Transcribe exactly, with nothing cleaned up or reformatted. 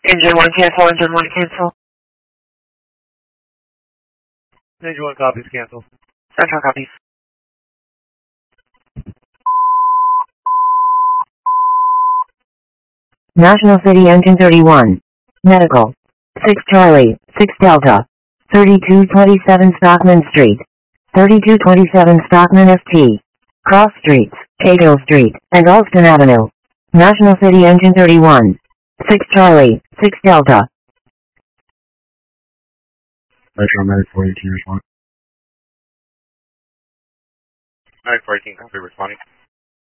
Engine one cancel, engine one cancel. Engine one copies, cancel. Central copies. National City Engine thirty-one. Medical. six Charlie, six Delta. thirty-two twenty-seven Stockman Street. thirty-two twenty-seven Stockman F T. Cross Streets, Cahill Street, and Alston Avenue. National City Engine thirty-one. six Charlie, six Delta. Metro Medic four eighteen responding. Medic four eighteen, copy, responding.